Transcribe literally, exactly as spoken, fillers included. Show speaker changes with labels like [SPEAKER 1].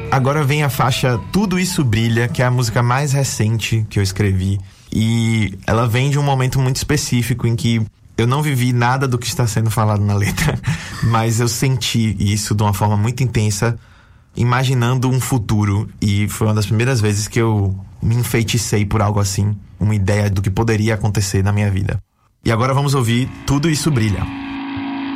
[SPEAKER 1] Agora vem a faixa Tudo Isso Brilha, que é a música mais recente que eu escrevi. E ela vem de um momento muito específico em que eu não vivi nada do que está sendo falado na letra, mas eu senti isso de uma forma muito intensa, imaginando um futuro. E foi uma das primeiras vezes que eu me enfeiticei por algo assim, uma ideia do que poderia acontecer na minha vida. E agora vamos ouvir Tudo Isso Brilha.